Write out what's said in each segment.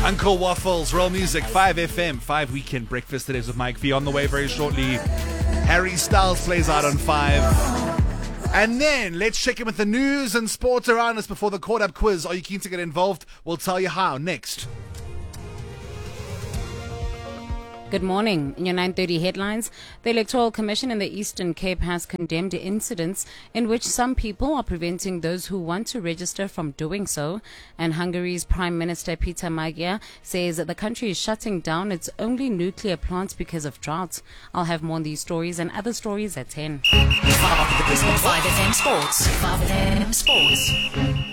Uncle Waffles, Roll Music, 5FM, 5 Weekend Breakfast. It is with Mike V. On the way very shortly. Harry Styles plays out on 5. And then let's check in with the news and sports around us before the Caught Up quiz. Are you keen to get involved? We'll tell you how next. Good morning. In your 9:30 headlines, the Electoral Commission in the Eastern Cape has condemned incidents in which some people are preventing those who want to register from doing so. And Hungary's Prime Minister Peter Magyar says that the country is shutting down its only nuclear plants because of drought. I'll have more on these stories and other stories at 10. 5FM Sports. 5FM Sports.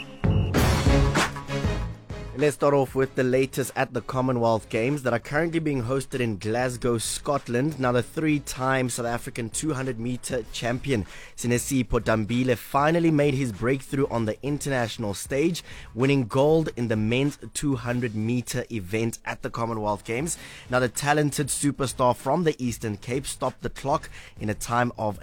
Let's start off with the latest at the Commonwealth Games that are currently being hosted in Glasgow, Scotland. Now, the three-time South African 200-meter champion Sinesipho Dambile finally made his breakthrough on the international stage, winning gold in the men's 200-meter event at the Commonwealth Games. Now, the talented superstar from the Eastern Cape stopped the clock in a time of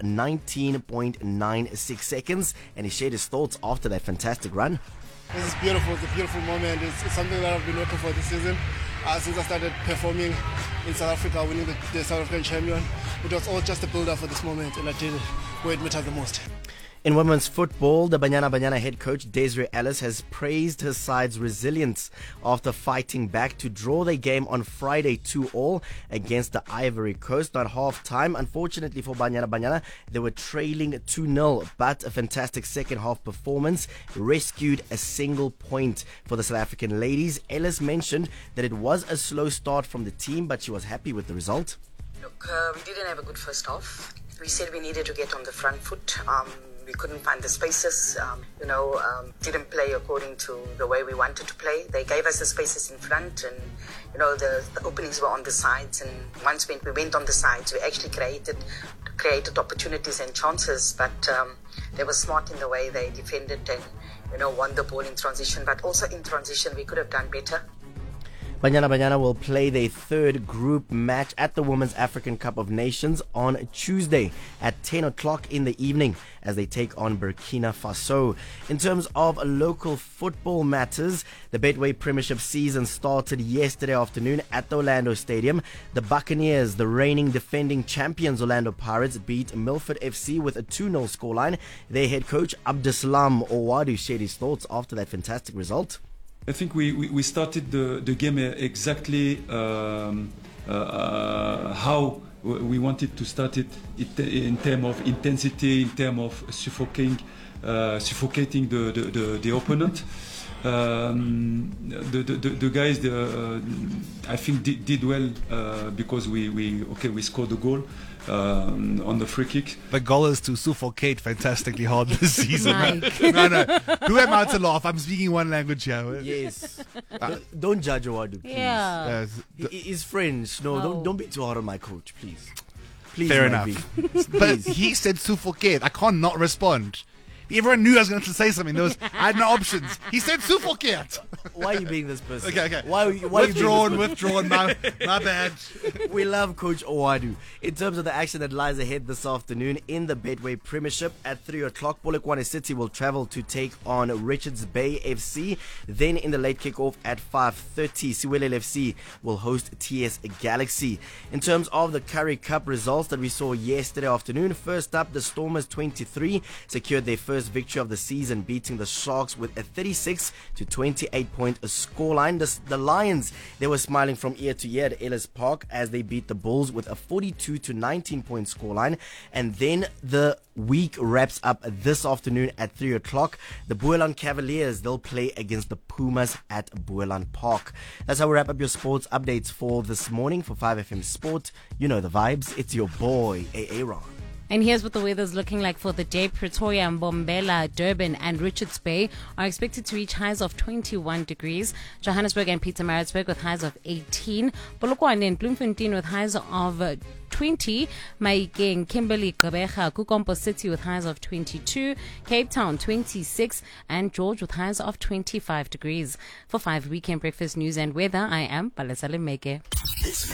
19.96 seconds, and he shared his thoughts after that fantastic run. This is beautiful. It's a beautiful moment. It's something that I've been working for this season since I started performing in South Africa, winning the South African champion. It was all just a build-up for this moment, and I did it where it mattered the most. In women's football, the Banyana head coach Desiree Ellis has praised her side's resilience after fighting back to draw their game on Friday 2-2 against the Ivory Coast. At half-time, unfortunately for Banyana, they were trailing 2-0, but a fantastic second-half performance rescued a single point for the South African ladies. Ellis mentioned that it was a slow start from the team, but she was happy with the result. Look, we didn't have a good first half. We said we needed to get on the front foot. We couldn't find the spaces, didn't play according to the way we wanted to play. They gave us the spaces in front and, the openings were on the sides. And once we went on the sides, we actually created opportunities and chances. But they were smart in the way they defended and, won the ball in transition. But also in transition, we could have done better. Banyana will play their third group match at the Women's African Cup of Nations on Tuesday at 10 o'clock in the evening as they take on Burkina Faso. In terms of local football matters, the Betway Premiership season started yesterday afternoon at the Orlando Stadium. The Buccaneers, the reigning defending champions Orlando Pirates, beat Milford FC with a 2-0 scoreline. Their head coach Abdeslam Owadu shared his thoughts after that fantastic result. I think we started the game exactly how we wanted to start it in terms of intensity, in terms of suffocating the opponent. The guys, I think did well because we scored the goal on the free kick. The goal is to suffocate fantastically hard this season. No. Who am I to laugh? I'm speaking one language here. Yes. Don't judge Owadu, please. Yeah. He's French. No, don't be too hard on my coach, please. Please, fair enough. But he said suffocate. I can't not respond. Everyone knew I was going to say something. I had no options. He said suffocate. Why are you being this person? Okay. Why withdrawn. My bad. We love Coach Owadu. In terms of the action that lies ahead this afternoon in the Betway Premiership at 3 o'clock, Polokwane City will travel to take on Richards Bay FC. Then in the late kickoff at 5:30, Siwele FC will host TS Galaxy. In terms of the Currie Cup results that we saw yesterday afternoon, first up, the Stormers 23 secured their first victory of the season, beating the Sharks with a 36 to 28 point scoreline. The Lions, they were smiling from ear to ear at Ellis Park as they beat the Bulls with a 42 to 19 point scoreline. And then the week wraps up this afternoon at 3 o'clock. The Boelan Cavaliers, they'll play against the Pumas at Boelan Park. That's how we wrap up your sports updates for this morning. For 5FM Sport, you know the vibes. It's your boy, Aaron. And here's what the weather's looking like for the day. Pretoria, Mbombela, Durban and Richards Bay are expected to reach highs of 21 degrees. Johannesburg and Pietermaritzburg with highs of 18. Polokwane and Bloemfontein with highs of 20. Maikeng, Kimberley, Gqeberha, Kukompo City with highs of 22. Cape Town 26. And George with highs of 25 degrees. For 5 Weekend Breakfast News and Weather, I am Palesa Lemeke.